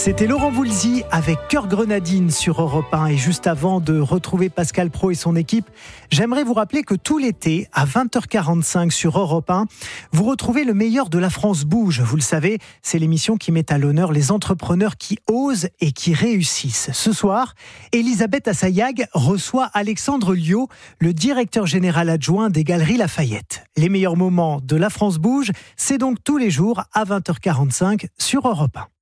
C'était Laurent Voulzy avec Cœur Grenadine sur Europe 1. Et juste avant de retrouver Pascal Praud et son équipe, j'aimerais vous rappeler que tout l'été, à 20h45 sur Europe 1, vous retrouvez le meilleur de La France bouge. Vous le savez, c'est l'émission qui met à l'honneur les entrepreneurs qui osent et qui réussissent. Ce soir, Elisabeth Assayag reçoit Alexandre Liot, le directeur général adjoint des Galeries Lafayette. Les meilleurs moments de La France bouge, c'est donc tous les jours à 20h45 sur Europe 1.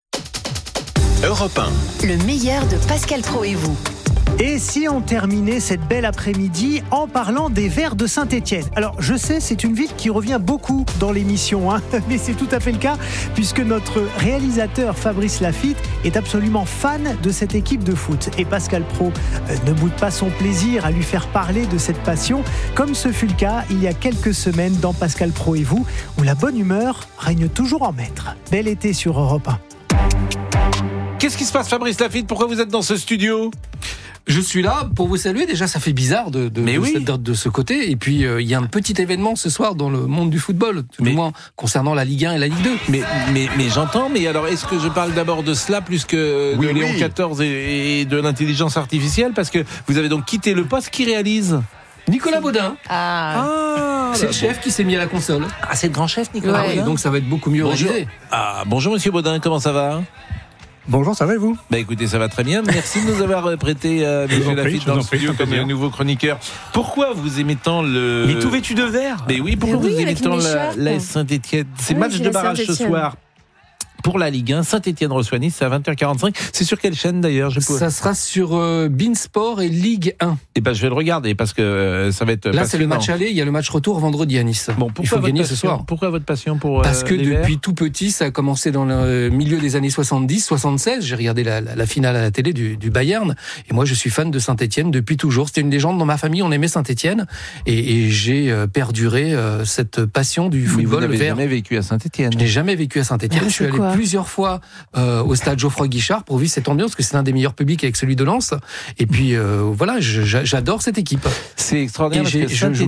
Europe 1. Le meilleur de Pascal Praud et vous. Et si on terminait cette belle après-midi en parlant des Verts de Saint-Étienne? Alors, je sais, c'est une ville qui revient beaucoup dans l'émission, mais c'est tout à fait le cas, puisque notre réalisateur Fabrice Lafitte est absolument fan de cette équipe de foot. Et Pascal Praud ne boude pas son plaisir à lui faire parler de cette passion, comme ce fut le cas il y a quelques semaines dans Pascal Praud et vous, où la bonne humeur règne toujours en maître. Bel été sur Europe 1. Qu'est-ce qui se passe, Fabrice Lafitte? Pourquoi vous êtes dans ce studio? Je suis là pour vous saluer. Déjà, ça fait bizarre de ce côté. Et puis, il y a un petit événement ce soir dans le monde du football, tout du moins concernant la Ligue 1 et la Ligue 2. Mais j'entends. Mais alors, est-ce que je parle d'abord de cela plus que de Léon XIV et de l'intelligence artificielle? Parce que vous avez donc quitté le poste. Qui réalise? Nicolas Baudin. C'est le chef qui s'est mis à la console. Ah, c'est le grand chef, Nicolas Baudin. Donc, ça va être beaucoup mieux réalisé. Bonjour, monsieur Baudin. Comment ça va? Bonjour, ça va et vous? Écoutez, ça va très bien. Merci de nous avoir prêté monsieur Lafitte dans le studio comme nouveau chroniqueur. Pourquoi vous aimez tant le... Mais tout vêtu de vert. Pourquoi vous aimez tant la Saint-Étienne? C'est match de barrage ce soir. Pour la Ligue 1, Saint-Étienne reçoit Nice, c'est à 20h45. C'est sur quelle chaîne d'ailleurs? Ça sera sur Beansport et Ligue 1. Je vais le regarder parce que ça va être là, c'est le match aller, il y a le match retour vendredi à Nice. Il faut gagner ce soir. Pourquoi votre passion pour Parce que depuis tout petit, ça a commencé dans le milieu des années 70, 76. J'ai regardé la finale à la télé du Bayern. Et moi, je suis fan de Saint-Étienne depuis toujours. C'était une légende dans ma famille, on aimait Saint-Étienne. Et j'ai perduré cette passion du football. Vous n'avez jamais vécu à Saint-Étienne? Je n'ai jamais vécu à Saint-Étienne. Je suis allé plusieurs fois au stade Geoffroy Guichard pour vivre cette ambiance, parce que c'est un des meilleurs publics avec celui de Lens. Et puis voilà, j'adore cette équipe. C'est extraordinaire. Je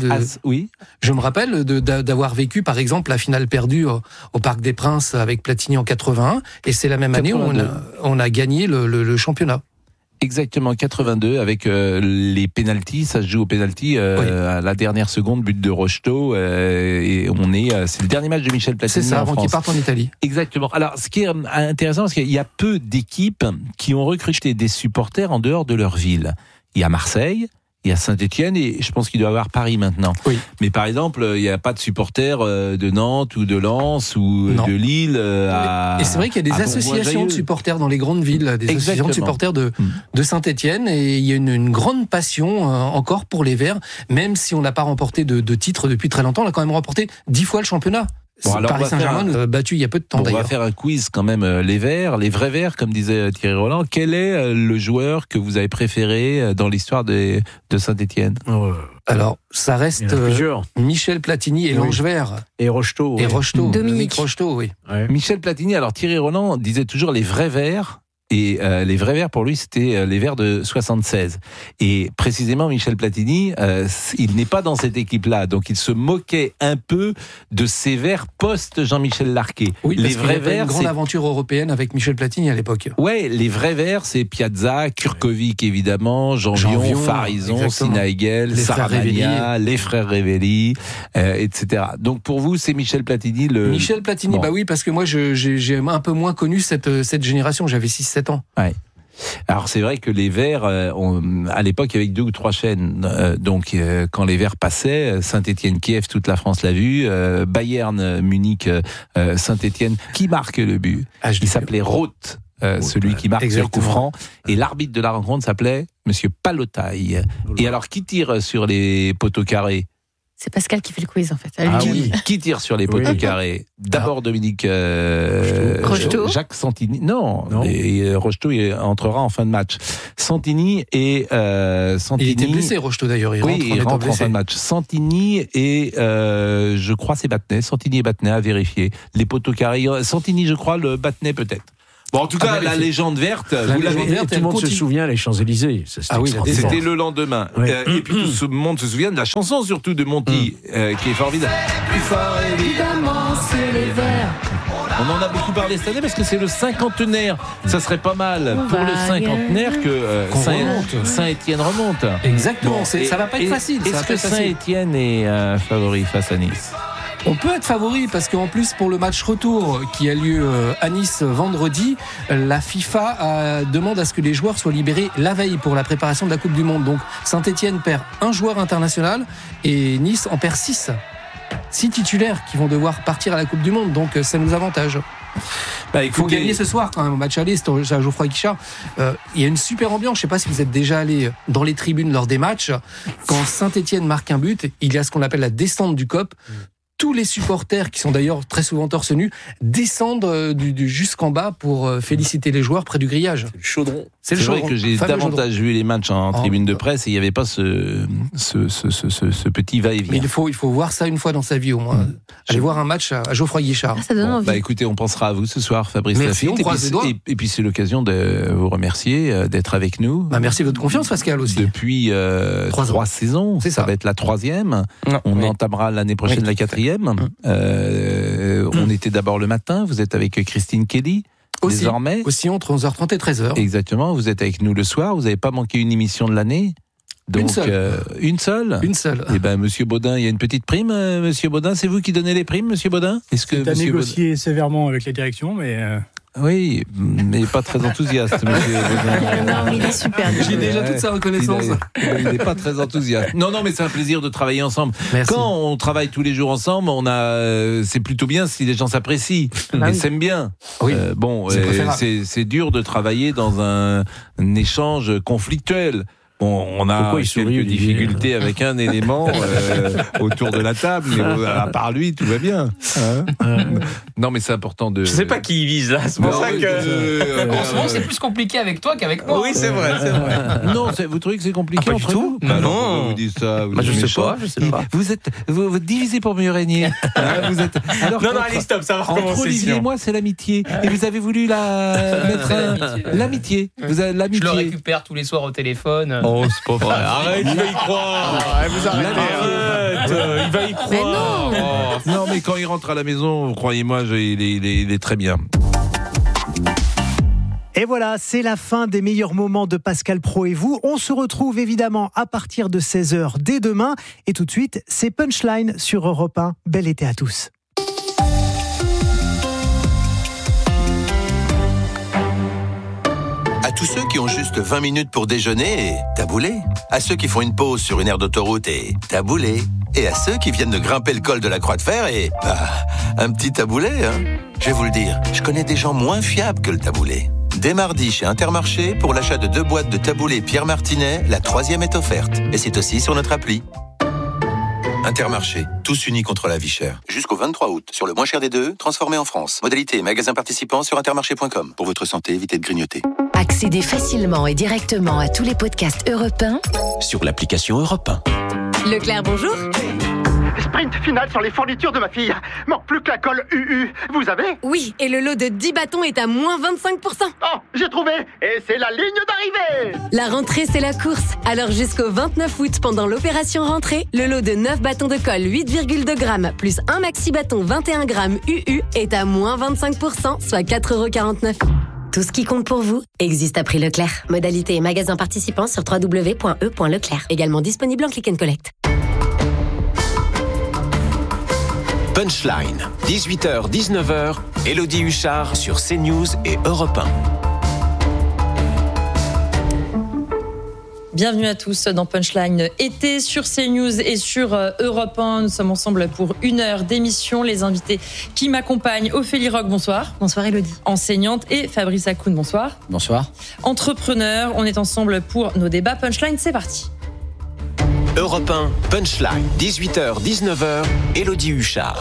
me rappelle d'avoir vécu par exemple la finale perdue au Parc des Princes avec Platini en 81, et c'est la même année où on a gagné le championnat. Exactement, 82 avec les pénaltys, ça se joue au pénalty à la dernière seconde, but de Rocheteau, et c'est le dernier match de Michel Platini. C'est ça, avant qu'il parte en Italie. Exactement. Alors, ce qui est intéressant, parce qu'il y a peu d'équipes qui ont recruté des supporters en dehors de leur ville. Il y a Marseille, il y a Saint-Étienne, et je pense qu'il doit y avoir Paris maintenant. Oui. Mais par exemple, il n'y a pas de supporters de Nantes ou de Lens ou de Lille. Et c'est vrai qu'il y a des associations de supporters dans les grandes villes, des associations de supporters de Saint-Étienne, et il y a une grande passion encore pour les Verts, même si on n'a pas remporté de titre depuis très longtemps. On a quand même remporté 10 fois le championnat. Paris Saint-Germain nous a battu il y a peu de temps d'ailleurs. On va faire un quiz quand même, les Verts, les vrais Verts, comme disait Thierry Roland. Quel est le joueur que vous avez préféré dans l'histoire de Saint-Étienne? Alors, ça reste Michel Platini et l'Ange Vert. Et Rocheteau. Dominique Rocheteau, oui. Ouais. Michel Platini, alors Thierry Roland disait toujours les vrais Verts. Et les vrais Verts, pour lui, c'était les Verts de 76. Et précisément, Michel Platini, il n'est pas dans cette équipe-là. Donc, il se moquait un peu de ces Verts post-Jean-Michel Larquet. Oui, les vrais Verts, une grande aventure européenne avec Michel Platini à l'époque. Ouais, les vrais Verts, c'est Piazza, Kurkovic, évidemment, Jean-Vion, Farison, Sinaïgel, Saramagna, les frères Révelli, etc. Donc, pour vous, c'est Michel Platini Michel Platini, oui, parce que moi, j'ai un peu moins connu cette génération. J'avais 6-7 ans. Ouais. Alors c'est vrai que les Verts, à l'époque, il y avait 2 ou 3 chaînes. Donc quand les Verts passaient, Saint-Étienne, Kiev, toute la France l'a vu. Bayern, Munich, Saint-Étienne, qui marque le but? Il s'appelait Roth, celui qui marque sur coup franc. Et l'arbitre de la rencontre s'appelait Monsieur Palotaille. Et alors qui tire sur les poteaux carrés? C'est Pascal qui fait le quiz en fait. Qui tire sur les poteaux carrés? D'abord Dominique Rocheteau. Jacques Santini. Non. Et Rocheteau entrera en fin de match. Santini et Santini. Il était blessé, Rocheteau d'ailleurs. Il rentre en fin de match. Santini et je crois c'est Battenet. Santini et Battenet à vérifier. Les poteaux carrés. Santini, je crois, le Battenet peut-être. Bon, en tout cas, la légende verte, vous l'avez dit, tout le monde se souvient les Champs-Élysées. C'était le lendemain. Oui. Et puis tout le monde se souvient de la chanson, surtout de Monty, qui est formidable. Plus fort, évidemment, c'est les Verts. On en a beaucoup parlé cette année parce que c'est le cinquantenaire. Ça serait pas mal pour le cinquantenaire que Saint-Étienne remonte. Exactement, bon, ça va pas être facile. Est-ce que Saint-Étienne est favori face à Nice ? On peut être favori parce qu'en plus pour le match retour qui a lieu à Nice vendredi, la FIFA demande à ce que les joueurs soient libérés la veille pour la préparation de la Coupe du Monde. Donc Saint-Étienne perd un joueur international et Nice en perd 6. 6 titulaires qui vont devoir partir à la Coupe du Monde, donc ça nous avantage. Il faut gagner ce soir quand même au match aller, c'est à Geoffroy Guichard. Il y a une super ambiance, je ne sais pas si vous êtes déjà allé dans les tribunes lors des matchs. Quand Saint-Étienne marque un but, il y a ce qu'on appelle la descente du COP. Tous les supporters, qui sont d'ailleurs très souvent torse nu, descendent jusqu'en bas pour féliciter les joueurs près du grillage. C'est le chaudron. C'est vrai que j'ai davantage vu les matchs en tribune de presse et il n'y avait pas ce petit va-et-vient. Mais il faut voir ça une fois dans sa vie au moins. Aller voir un match à Geoffroy Guichard. Ça donne envie. Écoutez, on pensera à vous ce soir, Fabrice Lafitte. Et puis c'est l'occasion de vous remercier d'être avec nous. Merci de votre confiance, Pascal, aussi. Depuis 3 saisons, ça va être la 3e. On entamera l'année prochaine la 4e. On était d'abord le matin, vous êtes avec Christine Kelly. Désormais. Aussi entre 11h30 et 13h. Exactement, vous êtes avec nous le soir, vous n'avez pas manqué une émission de l'année. Donc, une seule. Une seule. Eh ben, Monsieur Baudin, il y a une petite prime. Monsieur Baudin, c'est vous qui donnez les primes, Monsieur Baudin ? C'est à négocier sévèrement avec la direction, mais... Oui, mais pas très enthousiaste, Monsieur Baudin. Non, mais il est super. J'ai déjà toute sa reconnaissance. Il n'est pas très enthousiaste. Non, mais c'est un plaisir de travailler ensemble. Merci. Quand on travaille tous les jours ensemble, c'est plutôt bien si les gens s'apprécient et s'aiment bien. Oui. C'est dur de travailler dans un échange conflictuel. Bon, on a quelques difficultés avec un élément autour de la table, mais à part lui, tout va bien. Non, mais c'est important de... Je sais pas qui il vise là, c'est pour ça que... En ce moment, c'est plus compliqué avec toi qu'avec moi. Oui, c'est vrai. Non, vous trouvez que c'est compliqué pas du tout. Non. Vous dites ça. Je sais pas. Vous divisez pour mieux régner. Non, allez, stop, ça va recommencer. Entre Olivier et moi, c'est l'amitié. Et vous avez voulu mettre l'amitié. Je le récupère tous les soirs au téléphone. Oh, c'est pas vrai. Arrête, il va y croire. Vous arrêtez. Il va y croire. Non, mais quand il rentre à la maison, croyez-moi, il est très bien. Et voilà, c'est la fin des meilleurs moments de Pascal Praud et vous. On se retrouve évidemment à partir de 16h dès demain. Et tout de suite, c'est Punchline sur Europe 1. Bel été à tous. À tous ceux qui ont juste 20 minutes pour déjeuner et taboulé. À ceux qui font une pause sur une aire d'autoroute et taboulé. Et à ceux qui viennent de grimper le col de la Croix de Fer et... un petit taboulé, hein. Je vais vous le dire, je connais des gens moins fiables que le taboulé. Dès mardi chez Intermarché, pour l'achat de 2 boîtes de taboulé Pierre Martinet, la 3e est offerte. Et c'est aussi sur notre appli. Intermarché, tous unis contre la vie chère. Jusqu'au 23 août, sur le moins cher des deux, transformé en France. Modalité magasin participant sur intermarché.com. Pour votre santé, évitez de grignoter. Accédez facilement et directement à tous les podcasts Europe 1 sur l'application Europe 1. Leclerc, bonjour. Sprint final sur les fournitures de ma fille. Manque plus que la colle UU. Vous avez ? Oui, et le lot de 10 bâtons est à moins 25%. Oh, j'ai trouvé. Et c'est la ligne d'arrivée. La rentrée, c'est la course. Alors jusqu'au 29 août, pendant l'opération rentrée, le lot de 9 bâtons de colle 8,2 grammes plus un maxi bâton 21 grammes UU est à moins 25%, soit 4,49 €. Tout ce qui compte pour vous existe à prix Leclerc. Modalité et magasin participant sur www.e.leclerc. Également disponible en click and collect. Punchline, 18h-19h, Élodie Huchard sur CNews et Europe 1. Bienvenue à tous dans Punchline été sur CNews et sur Europe 1. Nous sommes ensemble pour 1 heure d'émission. Les invités qui m'accompagnent, Ophélie Roch, bonsoir. Bonsoir Élodie. Enseignante, et Fabrice Hakoun, bonsoir. Bonsoir. Entrepreneur, on est ensemble pour nos débats. Punchline, c'est parti. Europe 1, Punchline, 18h-19h, Élodie Huchard.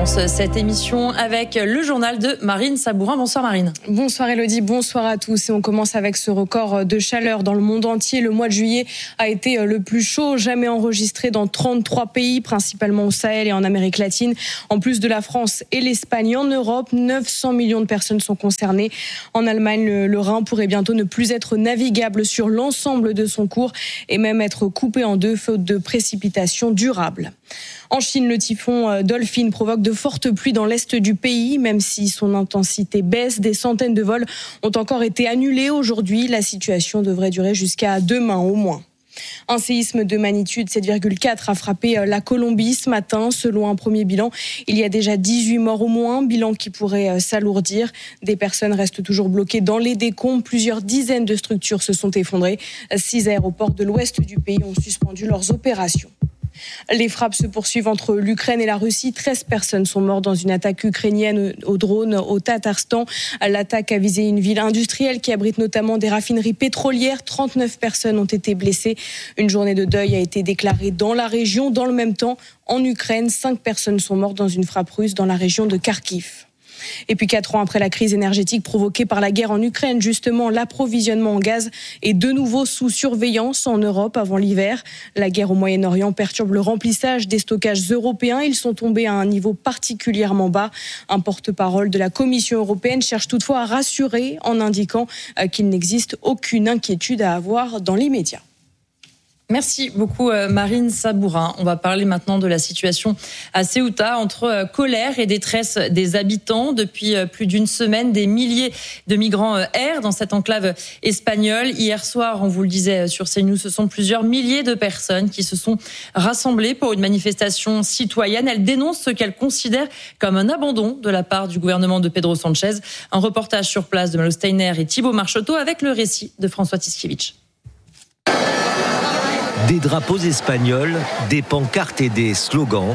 commence cette émission avec le journal de Marine Sabourin. Bonsoir Marine. Bonsoir Elodie, bonsoir à tous. Et on commence avec ce record de chaleur dans le monde entier. Le mois de juillet a été le plus chaud jamais enregistré dans 33 pays, principalement au Sahel et en Amérique latine. En plus de la France et l'Espagne, en Europe, 900 millions de personnes sont concernées. En Allemagne, le Rhin pourrait bientôt ne plus être navigable sur l'ensemble de son cours et même être coupé en deux faute de précipitations durables. En Chine, le typhon Dolphin provoque de fortes pluies dans l'est du pays. Même si son intensité baisse, des centaines de vols ont encore été annulés aujourd'hui. La situation devrait durer jusqu'à demain au moins. Un séisme de magnitude 7,4 a frappé la Colombie ce matin. Selon un premier bilan, il y a déjà 18 morts au moins, bilan qui pourrait s'alourdir. Des personnes restent toujours bloquées dans les décombres. Plusieurs dizaines de structures se sont effondrées. 6 aéroports de l'ouest du pays ont suspendu leurs opérations. Les frappes se poursuivent entre l'Ukraine et la Russie. 13 personnes sont mortes dans une attaque ukrainienne au drone au Tatarstan. L'attaque a visé une ville industrielle qui abrite notamment des raffineries pétrolières. 39 personnes ont été blessées. Une journée de deuil a été déclarée dans la région. Dans le même temps, en Ukraine, 5 personnes sont mortes dans une frappe russe dans la région de Kharkiv. Et puis 4 ans après la crise énergétique provoquée par la guerre en Ukraine, justement, l'approvisionnement en gaz est de nouveau sous surveillance en Europe avant l'hiver. La guerre au Moyen-Orient perturbe le remplissage des stockages européens. Ils sont tombés à un niveau particulièrement bas. Un porte-parole de la Commission européenne cherche toutefois à rassurer en indiquant qu'il n'existe aucune inquiétude à avoir dans l'immédiat. Merci beaucoup Marine Sabourin. On va parler maintenant de la situation à Ceuta entre colère et détresse des habitants. Depuis plus d'une semaine, des milliers de migrants errent dans cette enclave espagnole. Hier soir, on vous le disait sur CNews, ce sont plusieurs milliers de personnes qui se sont rassemblées pour une manifestation citoyenne. Elles dénoncent ce qu'elles considèrent comme un abandon de la part du gouvernement de Pedro Sánchez. Un reportage sur place de Malo Steiner et Thibaut Marcheteau avec le récit de François Tiskiewicz. Des drapeaux espagnols, des pancartes et des slogans.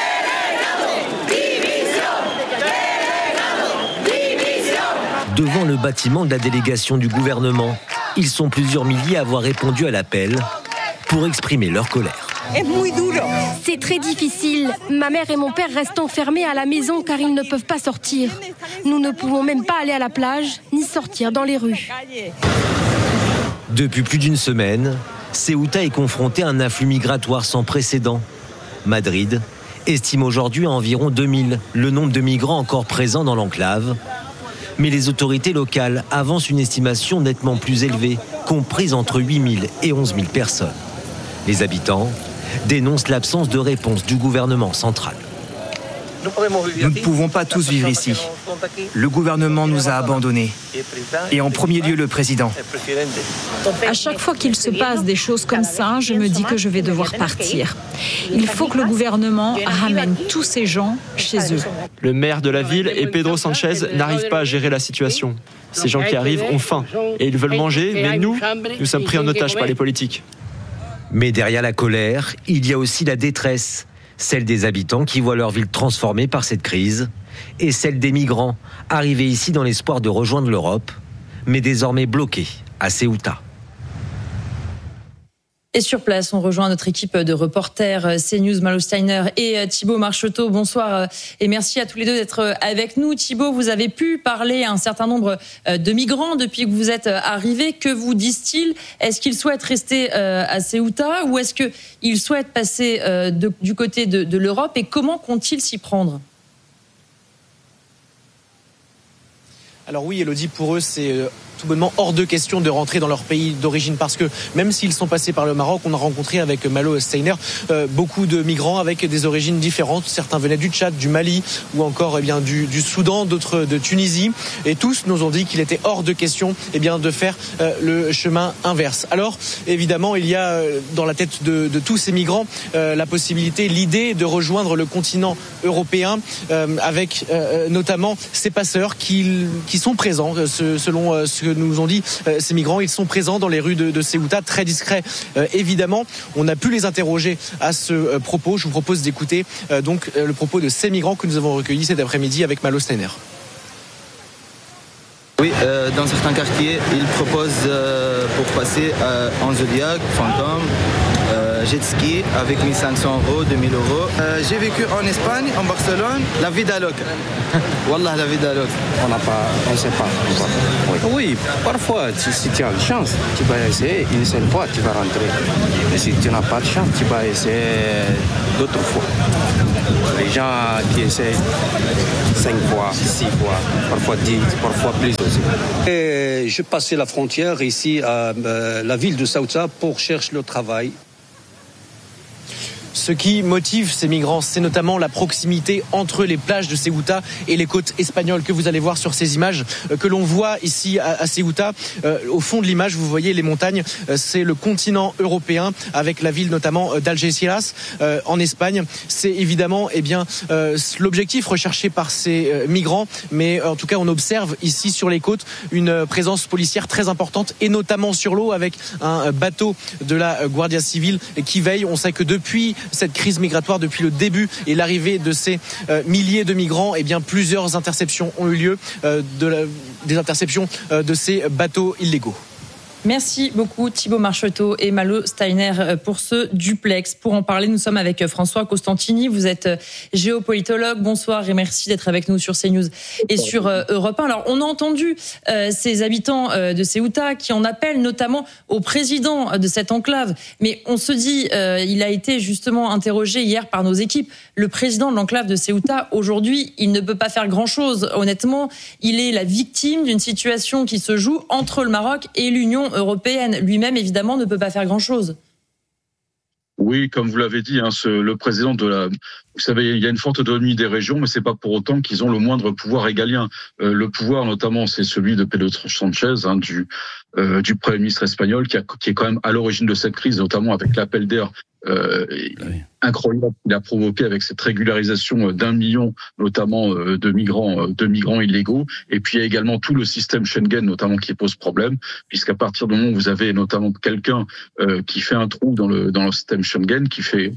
Devant le bâtiment de la délégation du gouvernement, ils sont plusieurs milliers à avoir répondu à l'appel pour exprimer leur colère. C'est très difficile. Ma mère et mon père restent enfermés à la maison car ils ne peuvent pas sortir. Nous ne pouvons même pas aller à la plage ni sortir dans les rues. Depuis plus d'une semaine, Ceuta est confronté à un afflux migratoire sans précédent. Madrid estime aujourd'hui à environ 2000 le nombre de migrants encore présents dans l'enclave. Mais les autorités locales avancent une estimation nettement plus élevée, comprise entre 8000 et 11 000 personnes. Les habitants dénoncent l'absence de réponse du gouvernement central. Nous ne pouvons pas tous vivre ici. Le gouvernement nous a abandonnés. Et en premier lieu, le président. À chaque fois qu'il se passe des choses comme ça, je me dis que je vais devoir partir. Il faut que le gouvernement ramène tous ces gens chez eux. Le maire de la ville et Pedro Sánchez n'arrivent pas à gérer la situation. Ces gens qui arrivent ont faim et ils veulent manger, mais nous sommes pris en otage par les politiques. Mais derrière la colère, il y a aussi la détresse. Celle des habitants qui voient leur ville transformée par cette crise et celle des migrants arrivés ici dans l'espoir de rejoindre l'Europe, mais désormais bloqués à Ceuta. Et sur place, on rejoint notre équipe de reporters CNews, Malo Steiner et Thibaut Marcheteau. Bonsoir et merci à tous les deux d'être avec nous. Thibaut, vous avez pu parler à un certain nombre de migrants depuis que vous êtes arrivés. Que vous disent-ils ? Est-ce qu'ils souhaitent rester à Ceuta ou est-ce qu'ils souhaitent passer du côté de l'Europe et comment comptent-ils s'y prendre ? Alors oui, Elodie, pour eux, c'est tout bonnement hors de question de rentrer dans leur pays d'origine parce que même s'ils sont passés par le Maroc, on a rencontré avec Malo Steiner beaucoup de migrants avec des origines différentes. Certains venaient du Tchad, du Mali ou encore du Soudan, d'autres de Tunisie. Et tous nous ont dit qu'il était hors de question de faire le chemin inverse. Alors évidemment, il y a dans la tête de tous ces migrants la possibilité, l'idée de rejoindre le continent européen avec notamment ces passeurs qui sont présents selon ce que nous ont dit ces migrants. Ils sont présents dans les rues de Ceuta, très discrets évidemment. On a pu les interroger à ce propos. Je vous propose d'écouter donc le propos de ces migrants que nous avons recueillis cet après-midi avec Malo Steiner. Oui, dans certains quartiers, ils proposent pour passer en Zodiac, Fantôme, jet ski avec 1500 €, 2000 €. J'ai vécu en Espagne, en Barcelone, la vida loca. Wallah, la vida loca. On ne sait pas. Oui, parfois, si tu as une chance, tu vas essayer. Une seule fois, tu vas rentrer. Mais si tu n'as pas de chance, tu vas essayer d'autres fois. Les gens qui essayent 5 fois, 6 fois, parfois 10, parfois plus aussi. Et je passais la frontière ici à la ville de Ceuta pour chercher le travail. Ce qui motive ces migrants, c'est notamment la proximité entre les plages de Ceuta et les côtes espagnoles que vous allez voir sur ces images que l'on voit ici à Ceuta. Au fond de l'image, vous voyez les montagnes, c'est le continent européen avec la ville notamment d'Algeciras en Espagne. C'est évidemment l'objectif recherché par ces migrants, mais en tout cas on observe ici sur les côtes une présence policière très importante et notamment sur l'eau avec un bateau de la Guardia Civil qui veille. On sait que depuis cette crise migratoire, depuis le début et l'arrivée de ces milliers de migrants, plusieurs interceptions ont eu lieu, des interceptions de ces bateaux illégaux. Merci beaucoup Thibaut Marcheteau et Malo Steiner pour ce duplex. Pour en parler, nous sommes avec François Costantini. Vous êtes géopolitologue. Bonsoir et merci d'être avec nous sur CNews et sur Europe 1. Alors, on a entendu ces habitants de Ceuta qui en appellent notamment au président de cette enclave. Mais on se dit, il a été justement interrogé hier par nos équipes. Le président de l'enclave de Ceuta, aujourd'hui, il ne peut pas faire grand-chose. Honnêtement, il est la victime d'une situation qui se joue entre le Maroc et l'Union européenne. Lui-même, évidemment, ne peut pas faire grand-chose. Oui, comme vous l'avez dit, le président vous savez, il y a une forte autonomie des régions, mais c'est pas pour autant qu'ils ont le moindre pouvoir régalien. Le pouvoir, notamment, c'est celui de Pedro Sanchez, du Premier ministre espagnol, qui est quand même à l'origine de cette crise, notamment avec l'appel d'air incroyable qu'il a provoqué avec cette régularisation d'1 million, notamment de migrants illégaux. Et puis il y a également tout le système Schengen, notamment, qui pose problème, puisqu'à partir du moment où vous avez notamment quelqu'un qui fait un trou dans le système Schengen, qui fait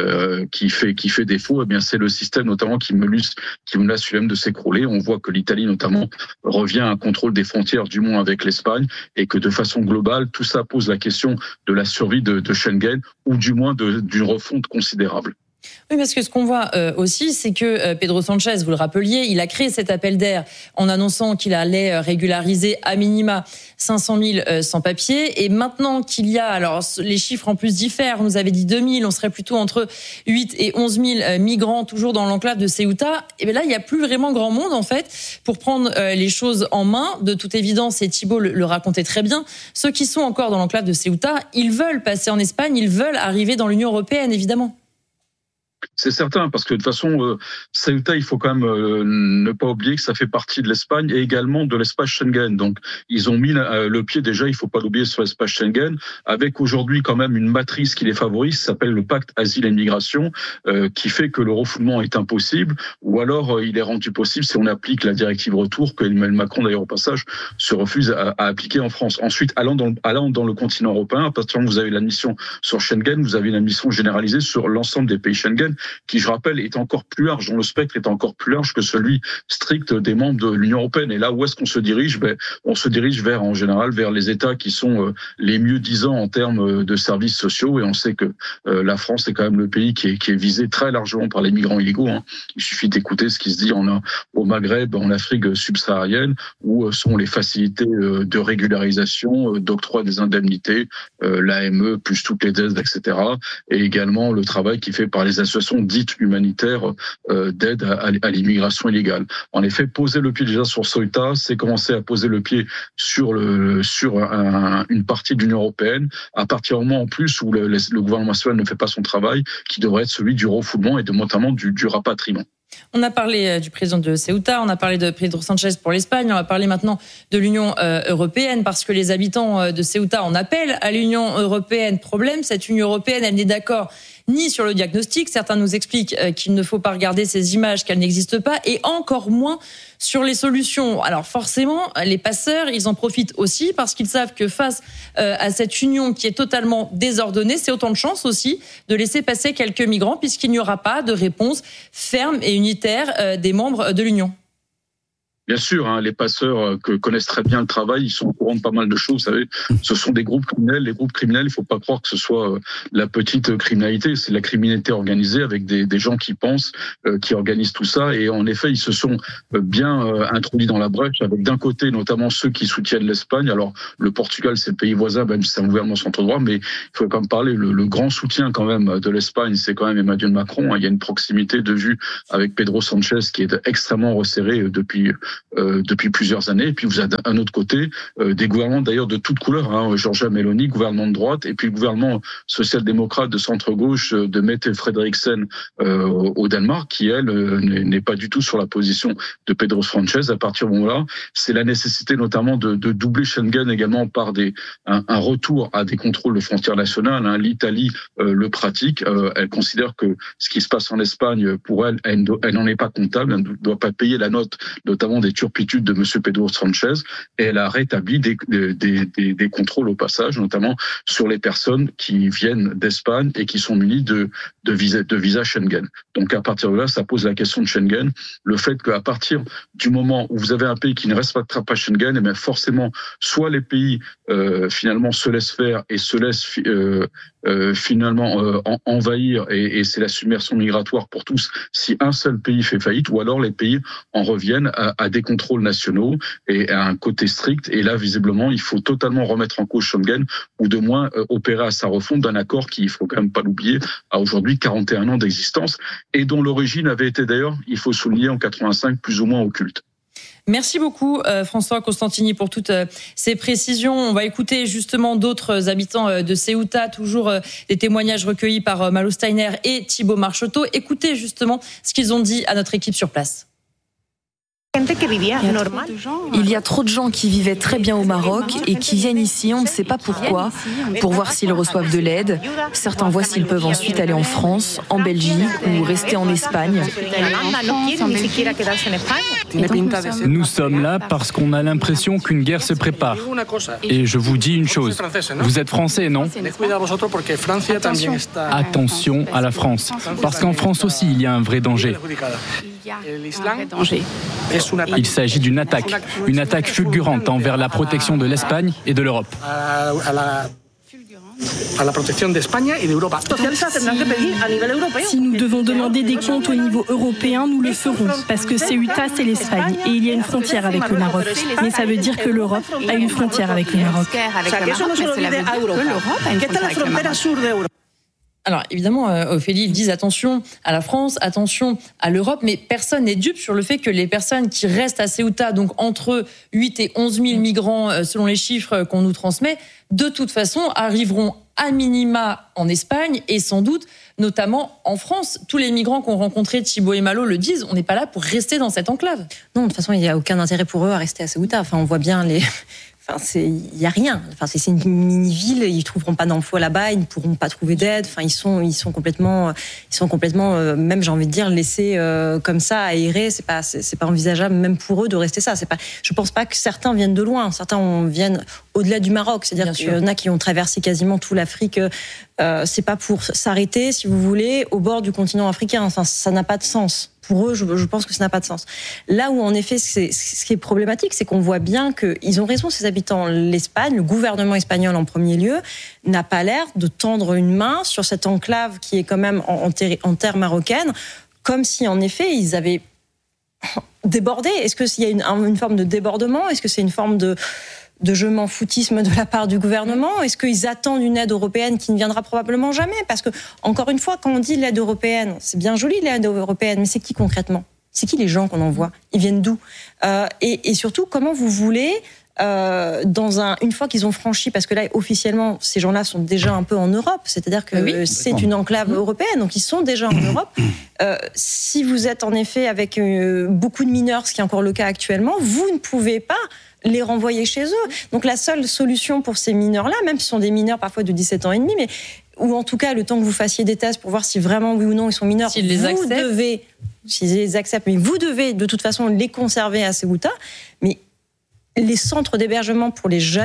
défaut, c'est le système notamment qui menace lui-même de s'écrouler. On voit que l'Italie notamment revient à un contrôle des frontières, du moins avec l'Espagne, et que de façon globale, tout ça pose la question de la survie de Schengen, ou du moins d'une refonte considérable. Oui, parce que ce qu'on voit aussi, c'est que Pedro Sanchez, vous le rappeliez, il a créé cet appel d'air en annonçant qu'il allait régulariser à minima 500 000 sans-papiers. Et maintenant qu'il y a, alors les chiffres en plus diffèrent, on nous avait dit 2000, on serait plutôt entre 8 et 11 000 migrants toujours dans l'enclave de Ceuta. Et bien là, il n'y a plus vraiment grand monde, en fait, pour prendre les choses en main. De toute évidence, et Thibaut le racontait très bien, ceux qui sont encore dans l'enclave de Ceuta, ils veulent passer en Espagne, ils veulent arriver dans l'Union européenne, évidemment. C'est certain, parce que de toute façon, Ceuta, il faut quand même ne pas oublier que ça fait partie de l'Espagne et également de l'espace Schengen. Donc, ils ont mis le pied déjà, il faut pas l'oublier, sur l'espace Schengen, avec aujourd'hui quand même une matrice qui les favorise, ça s'appelle le pacte asile et migration, qui fait que le refoulement est impossible, ou alors il est rendu possible si on applique la directive retour que Emmanuel Macron, d'ailleurs au passage, se refuse à appliquer en France. Ensuite, allant dans le continent européen, à partir du moment où vous avez l'admission sur Schengen, vous avez une admission généralisée sur l'ensemble des pays Schengen, qui, je rappelle, est encore plus large, dont le spectre est encore plus large que celui strict des membres de l'Union européenne. Et là, où est-ce qu'on se dirige ? On se dirige en général, vers les États qui sont les mieux disants en termes de services sociaux. Et on sait que la France est quand même le pays qui est visé très largement par les migrants illégaux. Il suffit d'écouter ce qui se dit au Maghreb, en Afrique subsaharienne, où sont les facilités de régularisation, d'octroi des indemnités, l'AME, plus toutes les aides, etc. Et également le travail qui est fait par les associations dites humanitaires d'aide à l'immigration illégale. En effet, poser le pied déjà sur Ceuta, c'est commencer à poser le pied sur une partie de l'Union européenne, à partir du moment en plus où le gouvernement national ne fait pas son travail, qui devrait être celui du refoulement et notamment du rapatriement. On a parlé du président de Ceuta, on a parlé de Pedro Sanchez pour l'Espagne, on va parler maintenant de l'Union européenne, parce que les habitants de Ceuta en appellent à l'Union européenne. Problème, cette Union européenne, elle n'est d'accord ni sur le diagnostic, certains nous expliquent qu'il ne faut pas regarder ces images, qu'elles n'existent pas, et encore moins sur les solutions. Alors forcément, les passeurs, ils en profitent aussi parce qu'ils savent que face à cette union qui est totalement désordonnée, c'est autant de chance aussi de laisser passer quelques migrants, puisqu'il n'y aura pas de réponse ferme et unitaire des membres de l'Union. Bien sûr, hein, les passeurs que connaissent très bien le travail, ils sont au courant de pas mal de choses. Vous savez, ce sont des groupes criminels. Les groupes criminels, il faut pas croire que ce soit la petite criminalité. C'est la criminalité organisée avec des gens qui pensent, qui organisent tout ça. Et en effet, ils se sont bien introduits dans la brèche avec d'un côté notamment ceux qui soutiennent l'Espagne. Alors le Portugal, c'est le pays voisin, même si c'est un gouvernement centre-droit, mais il faut quand même parler. Le grand soutien quand même de l'Espagne, c'est quand même Emmanuel Macron. Il y a une proximité de vue avec Pedro Sanchez qui est extrêmement resserrée depuis plusieurs années. Et puis vous avez d'un autre côté des gouvernements d'ailleurs de toutes couleurs, hein, Giorgia Meloni, gouvernement de droite, et puis le gouvernement social-démocrate de centre-gauche de Mette Frederiksen au Danemark, qui elle n'est pas du tout sur la position de Pedro Sanchez. À partir de ce moment-là, c'est la nécessité notamment de doubler Schengen également par un retour à des contrôles de frontières nationales. Hein. L'Italie le pratique. Elle considère que ce qui se passe en Espagne, pour elle n'en est pas comptable. Elle ne doit pas payer la note, notamment des turpitudes de M. Pedro Sanchez, et elle a rétabli des contrôles au passage, notamment sur les personnes qui viennent d'Espagne et qui sont munies de visa Schengen. Donc à partir de là, ça pose la question de Schengen, le fait qu'à partir du moment où vous avez un pays qui ne respectera pas Schengen, et bien forcément, soit les pays finalement se laissent faire et se laissent finalement envahir, et c'est la submersion migratoire pour tous si un seul pays fait faillite, ou alors les pays en reviennent à des contrôles nationaux et à un côté strict. Et là, visiblement, il faut totalement remettre en cause Schengen, ou de moins opérer à sa refonte d'un accord qui, il faut quand même pas l'oublier, a aujourd'hui 41 ans d'existence, et dont l'origine avait été d'ailleurs, il faut souligner, en 85 plus ou moins occulte. Merci beaucoup François Costantini pour toutes ces précisions. On va écouter justement d'autres habitants de Ceuta, toujours des témoignages recueillis par Malo Steiner et Thibaut Marcheteau. Écoutez justement ce qu'ils ont dit à notre équipe sur place. Il y a trop de gens qui vivaient très bien au Maroc et qui viennent ici, on ne sait pas pourquoi, pour voir s'ils reçoivent de l'aide. Certains voient s'ils peuvent ensuite aller en France, en Belgique ou rester en Espagne. Nous sommes là parce qu'on a l'impression qu'une guerre se prépare. Et je vous dis une chose, vous êtes français, non ? Attention à la France, parce qu'en France aussi il y a un vrai danger. Il s'agit d'une attaque fulgurante envers la protection de l'Espagne et de l'Europe. Si nous devons demander des comptes au niveau européen, nous le ferons, parce que Ceuta, c'est l'Espagne, et il y a une frontière avec le Maroc. Mais ça veut dire que l'Europe a une frontière avec le Maroc. Alors évidemment, Ophélie, ils disent attention à la France, attention à l'Europe, mais personne n'est dupe sur le fait que les personnes qui restent à Ceuta, donc entre 8 et 11 000 migrants selon les chiffres qu'on nous transmet, de toute façon arriveront à minima en Espagne et sans doute notamment en France. Tous les migrants qu'on rencontrait, Thibaut et Malo le disent, on n'est pas là pour rester dans cette enclave. Non, de toute façon, il n'y a aucun intérêt pour eux à rester à Ceuta. Enfin, on voit bien les... Enfin, il y a rien. Enfin, c'est une mini-ville. Ils trouveront pas d'emploi là-bas. Ils ne pourront pas trouver d'aide. Enfin, ils sont complètement, même j'ai envie de dire, laissés comme ça, aérés. C'est pas envisageable même pour eux de rester ça. Je pense pas que certains viennent de loin. Certains viennent au-delà du Maroc. C'est-à-dire qu'il y en a qui ont traversé quasiment toute l'Afrique. C'est pas pour s'arrêter, si vous voulez, au bord du continent africain. Enfin, ça n'a pas de sens. Pour eux, je pense que ça n'a pas de sens. Là où, en effet, ce qui est problématique, c'est qu'on voit bien qu'ils ont raison, ces habitants. L'Espagne, le gouvernement espagnol en premier lieu, n'a pas l'air de tendre une main sur cette enclave qui est quand même en terre marocaine, comme si, en effet, ils avaient débordé. Est-ce qu'il y a une forme de débordement ? Est-ce que c'est une forme de je m'en foutisme de la part du gouvernement? Est-ce qu'ils attendent une aide européenne qui ne viendra probablement jamais? Parce que, encore une fois, quand on dit l'aide européenne, c'est bien joli l'aide européenne, mais c'est qui concrètement? C'est qui les gens qu'on envoie? Ils viennent d'où? Et surtout, comment vous voulez, une fois qu'ils ont franchi, parce que là, officiellement, ces gens-là sont déjà un peu en Europe, c'est-à-dire que c'est une enclave européenne, donc ils sont déjà en Europe. Si vous êtes en effet avec beaucoup de mineurs, ce qui est encore le cas actuellement, vous ne pouvez pas les renvoyer chez eux. Donc la seule solution pour ces mineurs-là, même si ce sont des mineurs parfois de 17 ans et demi, mais ou en tout cas le temps que vous fassiez des tests pour voir si vraiment oui ou non ils sont mineurs, s'ils les acceptent, mais vous devez de toute façon les conserver à Ceuta. Mais les centres d'hébergement pour les jeunes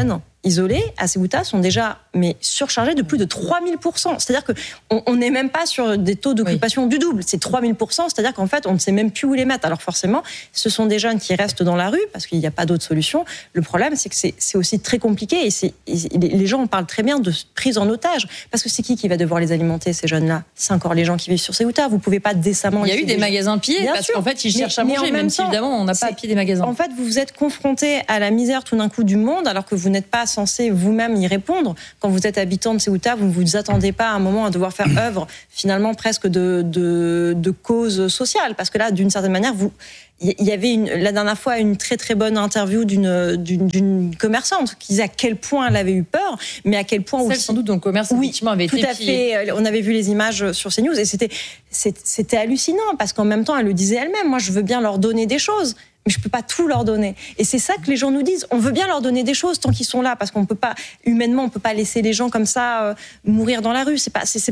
isolés à Ceuta sont déjà surchargés de plus de 3000%. C'est-à-dire qu'on n'est même pas sur des taux d'occupation du double. C'est 3000%, c'est-à-dire qu'en fait, on ne sait même plus où les mettre. Alors forcément, ce sont des jeunes qui restent dans la rue parce qu'il n'y a pas d'autre solution. Le problème, c'est que c'est aussi très compliqué et les gens en parlent très bien de prise en otage. Parce que c'est qui va devoir les alimenter, ces jeunes-là ? C'est encore les gens qui vivent sur Ceuta. Vous ne pouvez pas décemment... Il y a eu des magasins pillés parce qu'en fait, ils cherchent à manger, même si évidemment, on n'a pas à piller des magasins. En fait, vous êtes confronté à la misère tout d'un coup du monde alors que vous n'êtes pas censé vous-même y répondre. Quand vous êtes habitant de Ceuta, vous ne vous attendez pas à un moment à devoir faire œuvre finalement presque de cause sociale. Parce que là, d'une certaine manière, il y avait la dernière fois une très très bonne interview d'une commerçante qui disait à quel point elle avait eu peur, mais à quel point celle aussi... sans doute dont le commerce effectivement avait été tout à fait. On avait vu les images sur CNews et c'était hallucinant parce qu'en même temps elle le disait elle-même. Moi, je veux bien leur donner des choses, mais je peux pas tout leur donner. Et c'est ça que les gens nous disent. On veut bien leur donner des choses tant qu'ils sont là, parce qu'on peut pas, humainement, on peut pas laisser les gens comme ça mourir dans la rue. C'est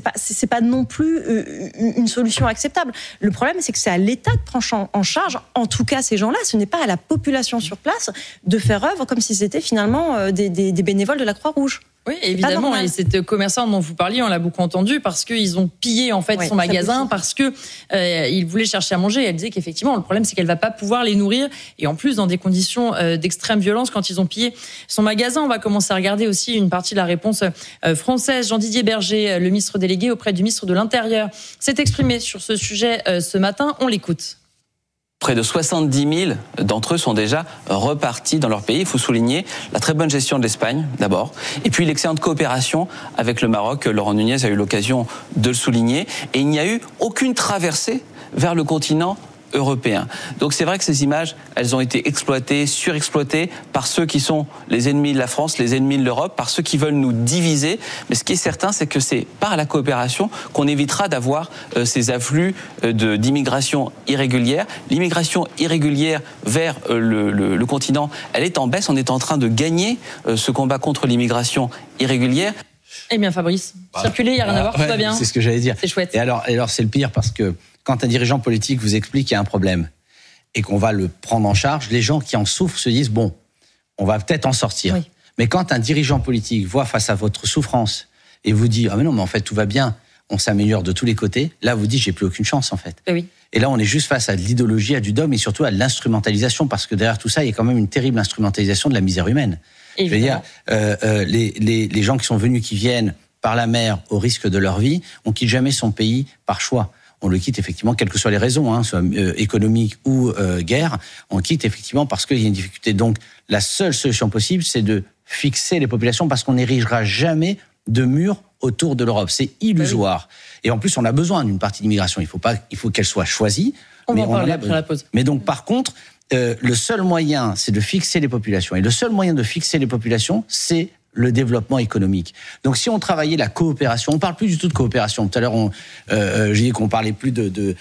pas non plus une solution acceptable. Le problème, c'est que c'est à l'État de prendre en charge, en tout cas ces gens-là. Ce n'est pas à la population sur place de faire œuvre comme si c'était finalement des bénévoles de la Croix-Rouge. Oui, évidemment. Et cette commerçante dont vous parliez, on l'a beaucoup entendu parce qu'ils ont pillé en fait son magasin parce que ils voulaient chercher à manger. Elle disait qu'effectivement, le problème c'est qu'elle va pas pouvoir les nourrir et en plus dans des conditions d'extrême violence quand ils ont pillé son magasin. On va commencer à regarder aussi une partie de la réponse française. Jean-Didier Berger, le ministre délégué auprès du ministre de l'Intérieur, s'est exprimé sur ce sujet ce matin. On l'écoute. Près de 70 000 d'entre eux sont déjà repartis dans leur pays. Il faut souligner la très bonne gestion de l'Espagne, d'abord, et puis l'excellente coopération avec le Maroc. Laurent Nunez a eu l'occasion de le souligner. Et il n'y a eu aucune traversée vers le continent européen. Donc c'est vrai que ces images, elles ont été exploitées, surexploitées par ceux qui sont les ennemis de la France, les ennemis de l'Europe, par ceux qui veulent nous diviser. Mais ce qui est certain, c'est que c'est par la coopération qu'on évitera d'avoir ces afflux d'immigration irrégulière. L'immigration irrégulière vers le continent, elle est en baisse. On est en train de gagner ce combat contre l'immigration irrégulière. Eh bien Fabrice, circuler, il n'y a rien à voir, tout va bien. C'est ce que j'allais dire. C'est chouette. Et alors c'est le pire parce que quand un dirigeant politique vous explique qu'il y a un problème et qu'on va le prendre en charge, les gens qui en souffrent se disent bon, on va peut-être en sortir. Oui. Mais quand un dirigeant politique voit face à votre souffrance et vous dit ah mais non mais en fait tout va bien, on s'améliore de tous les côtés, là vous dites j'ai plus aucune chance en fait. Oui. Et là on est juste face à de l'idéologie, à du dogme et surtout à de l'instrumentalisation parce que derrière tout ça il y a quand même une terrible instrumentalisation de la misère humaine. Évidemment. Je veux dire, les gens qui sont venus, qui viennent par la mer au risque de leur vie, on quitte jamais son pays par choix. On le quitte effectivement, quelles que soient les raisons, soit économiques ou guerre, on le quitte effectivement parce qu'il y a une difficulté. Donc la seule solution possible, c'est de fixer les populations parce qu'on n'érigera jamais de murs autour de l'Europe. C'est illusoire. Oui. Et en plus, on a besoin d'une partie d'immigration. Il faut qu'elle soit choisie. On va en parler après la pause. Mais donc par contre, le seul moyen, c'est de fixer les populations. Et le seul moyen de fixer les populations, c'est le développement économique. Donc si on travaillait la coopération, on parle plus du tout de coopération. Tout à l'heure, j'ai dit qu'on parlait plus de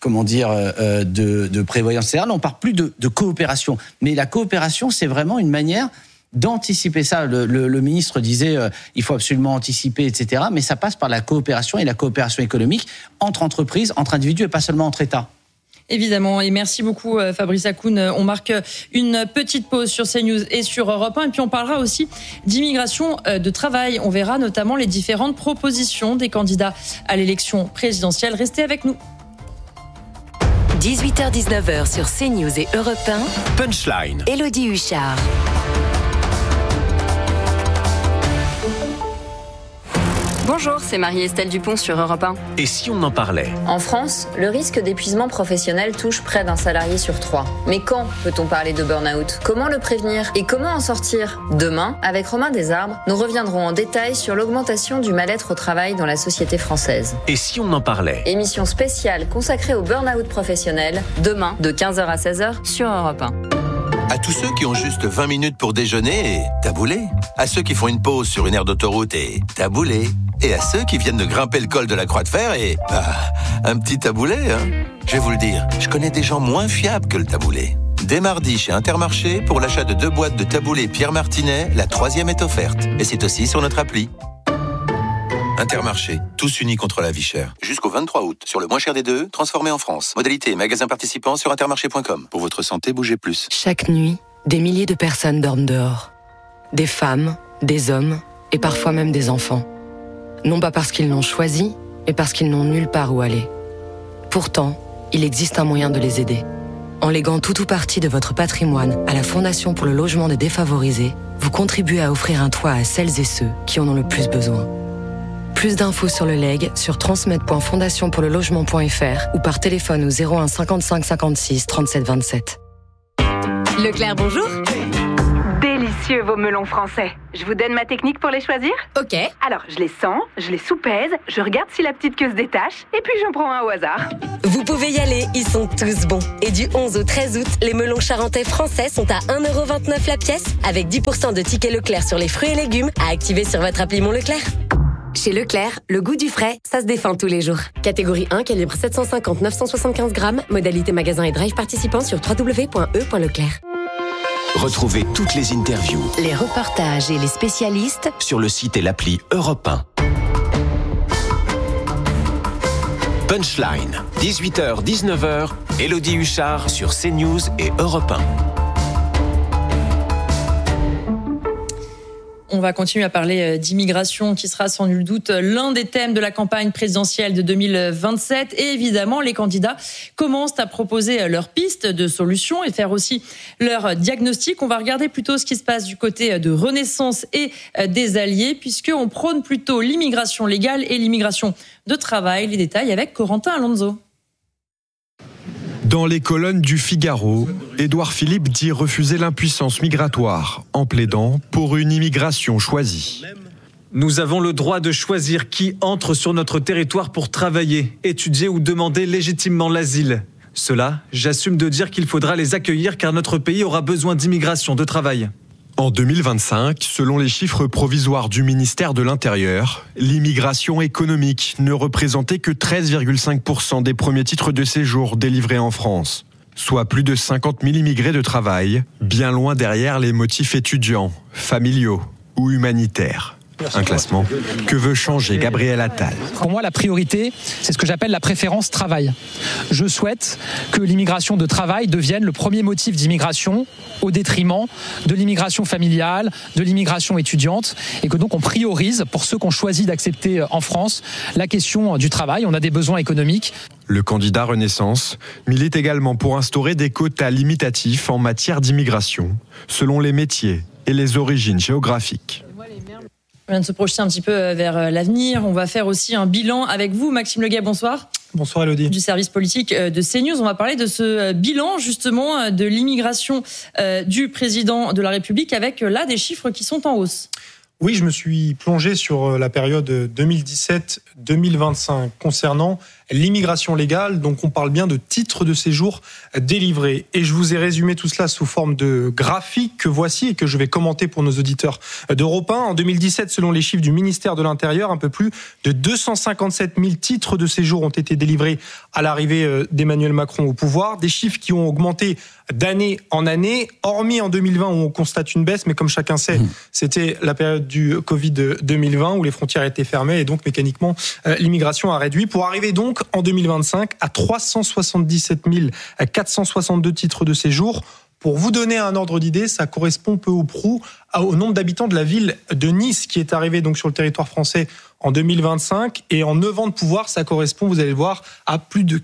prévoyance sociale, on parle plus de coopération. Mais la coopération, c'est vraiment une manière d'anticiper ça. Le ministre disait il faut absolument anticiper, etc. Mais ça passe par la coopération et la coopération économique entre entreprises, entre individus et pas seulement entre États. Évidemment, et merci beaucoup Fabrice Hakoun. On marque une petite pause sur CNews et sur Europe 1 et puis on parlera aussi d'immigration de travail. On verra notamment les différentes propositions des candidats à l'élection présidentielle. Restez avec nous. 18h-19h sur CNews et Europe 1. Punchline. Élodie Huchard. Bonjour, c'est Marie-Estelle Dupont sur Europe 1. Et si on en parlait ? En France, le risque d'épuisement professionnel touche près d'un salarié sur 3. Mais quand peut-on parler de burn-out ? Comment le prévenir ? Et comment en sortir ? Demain, avec Romain Desarbres, nous reviendrons en détail sur l'augmentation du mal-être au travail dans la société française. Et si on en parlait ? Émission spéciale consacrée au burn-out professionnel, demain, de 15h à 16h sur Europe 1. À tous ceux qui ont juste 20 minutes pour déjeuner et taboulé. À ceux qui font une pause sur une aire d'autoroute et taboulé. Et à ceux qui viennent de grimper le col de la Croix de Fer et un petit taboulé. Je vais vous le dire, je connais des gens moins fiables que le taboulé. Dès mardi chez Intermarché, pour l'achat de 2 boîtes de taboulé Pierre Martinet, la 3e est offerte. Et c'est aussi sur notre appli. Intermarché, tous unis contre la vie chère. Jusqu'au 23 août, sur le moins cher des deux, transformé en France. Modalité et magasin participants sur intermarché.com. Pour votre santé, bougez plus. Chaque nuit, des milliers de personnes dorment dehors. Des femmes, des hommes et parfois même des enfants. Non pas parce qu'ils l'ont choisi, mais parce qu'ils n'ont nulle part où aller. Pourtant, il existe un moyen de les aider. En léguant tout ou partie de votre patrimoine à la Fondation pour le logement des défavorisés, vous contribuez à offrir un toit à celles et ceux qui en ont le plus besoin. Plus d'infos sur le legs sur transmed.fondationpourlelogement.fr ou par téléphone au 01 55 56 37 27. Leclerc, bonjour. Délicieux vos melons français. Je vous donne ma technique pour les choisir ? Ok. Alors, je les sens, je les soupèse, je regarde si la petite queue se détache, et puis j'en prends un au hasard. Vous pouvez y aller, ils sont tous bons. Et du 11 au 13 août, les melons charentais français sont à 1,29€ la pièce, avec 10% de tickets Leclerc sur les fruits et légumes à activer sur votre appli Mon Leclerc. Chez Leclerc, le goût du frais, ça se défend tous les jours. Catégorie 1, calibre 750-975 grammes, modalité magasin et drive participant sur www.e.leclerc. Retrouvez toutes les interviews, les reportages et les spécialistes sur le site et l'appli Europe 1. Punchline, 18h, 19h, Élodie Huchard sur CNews et Europe 1. On va continuer à parler d'immigration qui sera sans nul doute l'un des thèmes de la campagne présidentielle de 2027. Et évidemment, les candidats commencent à proposer leurs pistes de solutions et faire aussi leur diagnostic. On va regarder plutôt ce qui se passe du côté de Renaissance et des Alliés, puisqu'on prône plutôt l'immigration légale et l'immigration de travail. Les détails avec Corentin Alonso. Dans les colonnes du Figaro, Édouard Philippe dit refuser l'impuissance migratoire en plaidant pour une immigration choisie. Nous avons le droit de choisir qui entre sur notre territoire pour travailler, étudier ou demander légitimement l'asile. Cela, j'assume de dire qu'il faudra les accueillir car notre pays aura besoin d'immigration de travail. En 2025, selon les chiffres provisoires du ministère de l'Intérieur, l'immigration économique ne représentait que 13,5% des premiers titres de séjour délivrés en France, soit plus de 50 000 immigrés de travail, bien loin derrière les motifs étudiants, familiaux ou humanitaires. Un classement que veut changer Gabriel Attal. Pour moi, la priorité, c'est ce que j'appelle la préférence travail. Je souhaite que l'immigration de travail devienne le premier motif d'immigration au détriment de l'immigration familiale, de l'immigration étudiante, et que donc on priorise, pour ceux qui ont choisi d'accepter en France, la question du travail. On a des besoins économiques. Le candidat Renaissance milite également pour instaurer des quotas limitatifs en matière d'immigration, selon les métiers et les origines géographiques. On vient de se projeter un petit peu vers l'avenir. On va faire aussi un bilan avec vous, Maxime Leguet, bonsoir. Bonsoir Élodie. Du service politique de CNews. On va parler de ce bilan justement de l'immigration du président de la République avec là des chiffres qui sont en hausse. Oui, je me suis plongé sur la période 2017-2025 concernant l'immigration légale. Donc, on parle bien de titres de séjour délivrés. Et je vous ai résumé tout cela sous forme de graphique que voici et que je vais commenter pour nos auditeurs d'Europe 1. En 2017, selon les chiffres du ministère de l'Intérieur, un peu plus de 257 000 titres de séjour ont été délivrés à l'arrivée d'Emmanuel Macron au pouvoir. Des chiffres qui ont augmenté d'année en année, hormis en 2020 où on constate une baisse, mais comme chacun sait, c'était la période du Covid 2020 où les frontières étaient fermées et donc mécaniquement l'immigration a réduit pour arriver donc en 2025 à 377 462 titres de séjour. Pour vous donner un ordre d'idée, ça correspond peu ou prou au nombre d'habitants de la ville de Nice qui est arrivée donc sur le territoire français en 2025. Et en 9 ans de pouvoir, ça correspond, vous allez le voir, à plus de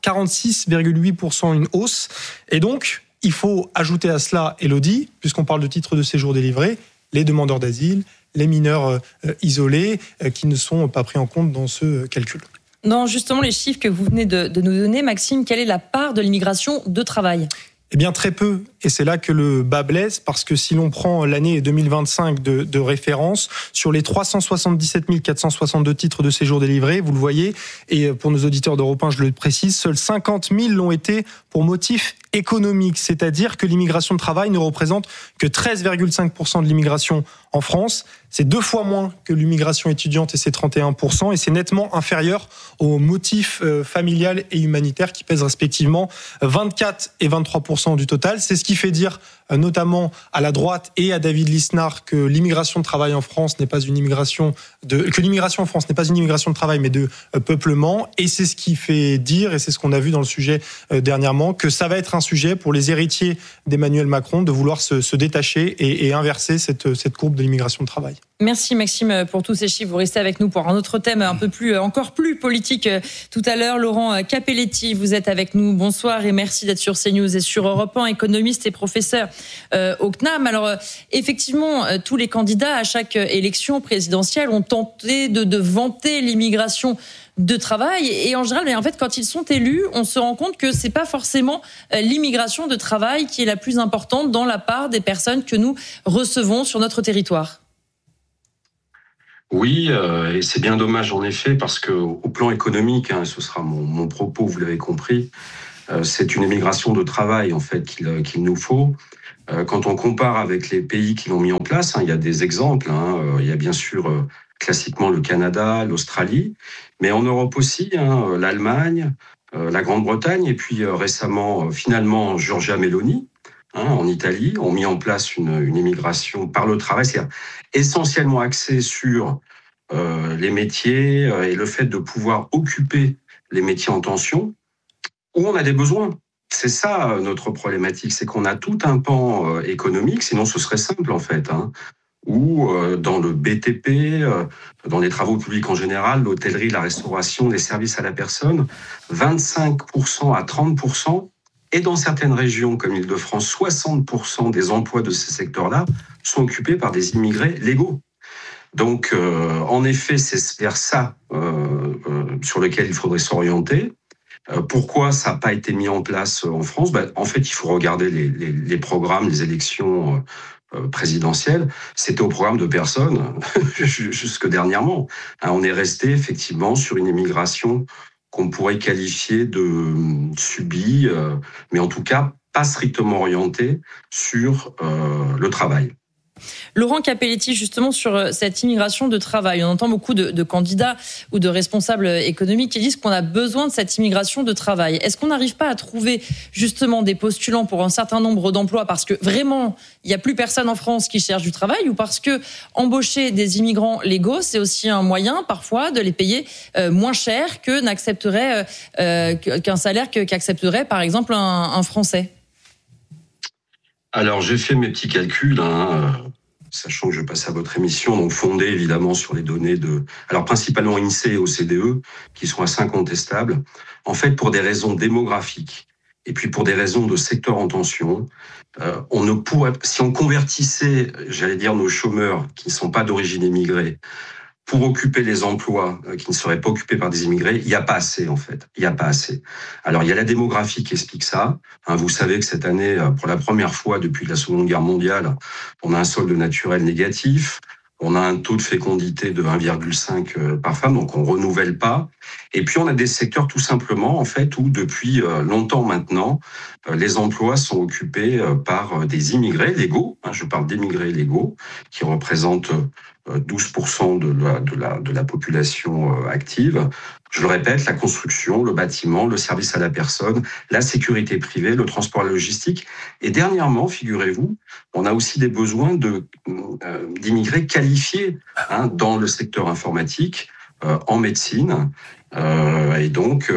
46,8% une hausse. Et donc, il faut ajouter à cela, Élodie, puisqu'on parle de titres de séjour délivrés, les demandeurs d'asile, les mineurs isolés qui ne sont pas pris en compte dans ce calcul. Non, justement, les chiffres que vous venez de nous donner, Maxime, quelle est la part de l'immigration de travail ? Eh bien, très peu. Et c'est là que le bas blesse, parce que si l'on prend l'année 2025 de référence, sur les 377 462 titres de séjour délivrés, vous le voyez, et pour nos auditeurs d'Europe 1, je le précise, seuls 50 000 l'ont été pour motif économique, c'est-à-dire que l'immigration de travail ne représente que 13,5% de l'immigration en France. C'est 2 fois moins que l'immigration étudiante et c'est 31%, et c'est nettement inférieur aux motifs familial et humanitaire qui pèsent respectivement 24 et 23% du total. C'est ce qui fait dire notamment à la droite et à David Lisnard, que l'immigration de travail en France n'est pas une immigration que l'immigration en France n'est pas une immigration de travail, mais de peuplement. Et c'est ce qui fait dire, et c'est ce qu'on a vu dans le sujet dernièrement, que ça va être un sujet pour les héritiers d'Emmanuel Macron de vouloir se détacher et inverser cette courbe de l'immigration de travail. Merci Maxime pour tous ces chiffres. Vous restez avec nous pour un autre thème encore plus politique tout à l'heure. Laurent Capelletti, vous êtes avec nous. Bonsoir et merci d'être sur CNews et sur Europe 1, économiste et professeur au CNAM. Alors effectivement, tous les candidats à chaque élection présidentielle ont tenté de vanter l'immigration de travail, et en général, mais en fait, quand ils sont élus, on se rend compte que c'est pas forcément l'immigration de travail qui est la plus importante dans la part des personnes que nous recevons sur notre territoire. Oui, et c'est bien dommage en effet, parce que au plan économique, ce sera mon propos, vous l'avez compris, c'est une immigration de travail en fait qu'il nous faut. Quand on compare avec les pays qui l'ont mis en place, il y a des exemples. Il y a bien sûr classiquement le Canada, l'Australie, mais en Europe aussi, l'Allemagne, la Grande-Bretagne, et puis récemment, finalement, Giorgia Meloni, en Italie, ont mis en place une immigration par le travail, c'est-à-dire essentiellement axée sur les métiers et le fait de pouvoir occuper les métiers en tension où on a des besoins. C'est ça notre problématique, c'est qu'on a tout un pan économique, sinon ce serait simple en fait, ou dans le BTP, dans les travaux publics en général, l'hôtellerie, la restauration, les services à la personne, 25% à 30%, et dans certaines régions comme l'Île-de-France, 60% des emplois de ces secteurs-là sont occupés par des immigrés légaux. Donc, en effet, c'est vers ça sur lequel il faudrait s'orienter. Pourquoi ça n'a pas été mis en place en France ? En fait, il faut regarder les programmes, les élections présidentielles. C'était au programme de personne jusque dernièrement. On est resté effectivement sur une immigration qu'on pourrait qualifier de subie, mais en tout cas pas strictement orientée sur le travail. Laurent Capelletti, justement sur cette immigration de travail, on entend beaucoup de candidats ou de responsables économiques qui disent qu'on a besoin de cette immigration de travail. Est-ce qu'on n'arrive pas à trouver justement des postulants pour un certain nombre d'emplois parce que vraiment il n'y a plus personne en France qui cherche du travail, ou parce que embaucher des immigrants légaux, c'est aussi un moyen parfois de les payer moins cher que n'accepterait qu'un salaire qu'accepterait par exemple un Français? Alors, j'ai fait mes petits calculs, sachant que je passe à votre émission, donc fondés évidemment sur les données alors principalement INSEE et OCDE, qui sont assez incontestables. En fait, pour des raisons démographiques et puis pour des raisons de secteur en tension, on ne pourrait, si on convertissait, j'allais dire, nos chômeurs qui ne sont pas d'origine immigrée, pour occuper les emplois qui ne seraient pas occupés par des immigrés, il n'y a pas assez en fait. Il n'y a pas assez. Alors il y a la démographie qui explique ça. Vous savez que cette année, pour la première fois depuis la Seconde Guerre mondiale, on a un solde naturel négatif. On a un taux de fécondité de 1,5 par femme, donc on renouvelle pas. Et puis on a des secteurs tout simplement en fait où depuis longtemps maintenant, les emplois sont occupés par des immigrés légaux. Je parle d'immigrés légaux qui représentent 12% de la population active. Je le répète, la construction, le bâtiment, le service à la personne, la sécurité privée, le transport logistique. Et dernièrement, figurez-vous, on a aussi des besoins d'immigrés qualifiés dans le secteur informatique, en médecine. Et donc,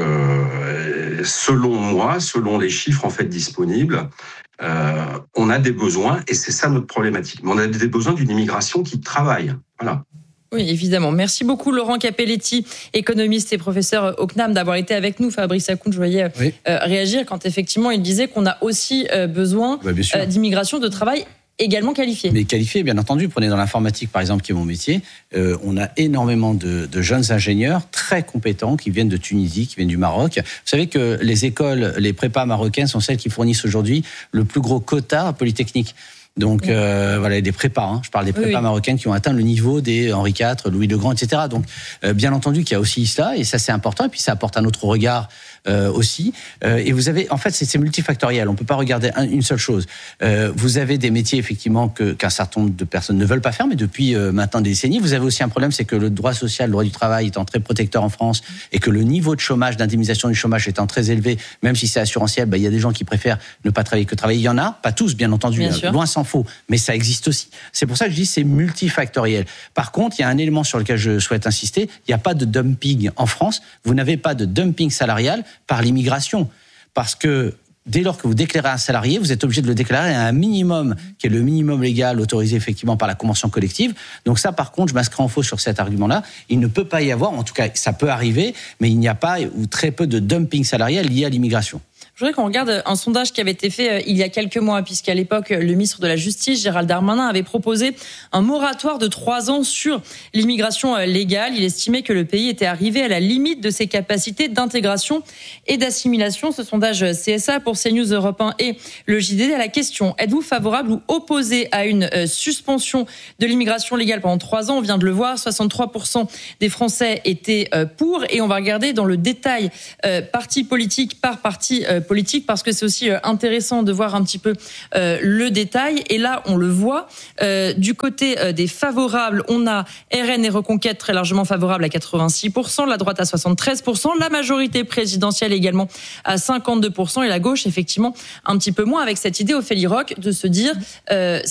selon les chiffres en fait disponibles, on a des besoins, et c'est ça notre problématique. Mais on a des besoins d'une immigration qui travaille. Voilà. Oui, évidemment. Merci beaucoup, Laurent Capelletti, économiste et professeur au CNAM, d'avoir été avec nous. Fabrice Akoun, je voyais réagir quand effectivement il disait qu'on a aussi besoin d'immigration de travail également qualifiée. Mais qualifiée, bien entendu. Prenez dans l'informatique, par exemple, qui est mon métier. On a énormément de jeunes ingénieurs très compétents qui viennent de Tunisie, qui viennent du Maroc. Vous savez que les écoles, les prépas marocaines sont celles qui fournissent aujourd'hui le plus gros quota polytechnique. Donc voilà, des prépas. Je parle des prépas marocaines qui ont atteint le niveau des Henri IV, Louis le Grand, etc. Donc bien entendu qu'il y a aussi cela, et ça c'est important. Et puis ça apporte un autre regard aussi. Et vous avez, en fait, c'est multifactoriel. On peut pas regarder une seule chose. Vous avez des métiers effectivement qu'un certain nombre de personnes ne veulent pas faire, mais depuis maintenant des décennies. Vous avez aussi un problème, c'est que le droit social, le droit du travail étant très protecteur en France, et que le niveau de chômage, d'indemnisation du chômage étant très élevé, même si c'est assurantiel, il y a des gens qui préfèrent ne pas travailler que travailler. Il y en a, pas tous, bien entendu, loin s'en faut, mais ça existe aussi. C'est pour ça que je dis c'est multifactoriel. Par contre, il y a un élément sur lequel je souhaite insister. Il n'y a pas de dumping en France. Vous n'avez pas de dumping salarial par l'immigration, parce que dès lors que vous déclarez un salarié, vous êtes obligé de le déclarer à un minimum, qui est le minimum légal autorisé effectivement par la convention collective. Donc ça, par contre, je m'inscris en faux sur cet argument-là. Il ne peut pas y avoir, en tout cas, ça peut arriver, mais il n'y a pas ou très peu de dumping salarial lié à l'immigration. Je voudrais qu'on regarde un sondage qui avait été fait il y a quelques mois, puisqu'à l'époque, le ministre de la Justice, Gérald Darmanin, avait proposé un moratoire de 3 ans sur l'immigration légale. Il estimait que le pays était arrivé à la limite de ses capacités d'intégration et d'assimilation. Ce sondage CSA pour CNews, Europe 1 et le JDD à la question: êtes-vous favorable ou opposé à une suspension de l'immigration légale pendant 3 ans? On vient de le voir, 63% des Français étaient pour. Et on va regarder dans le détail, parti politique par parti politique, parce que c'est aussi intéressant de voir un petit peu le détail. Et là, on le voit, du côté des favorables, on a RN et Reconquête très largement favorables à 86%, la droite à 73%, la majorité présidentielle également à 52%, et la gauche, effectivement, un petit peu moins, avec cette idée, Ophélie Roch, de se dire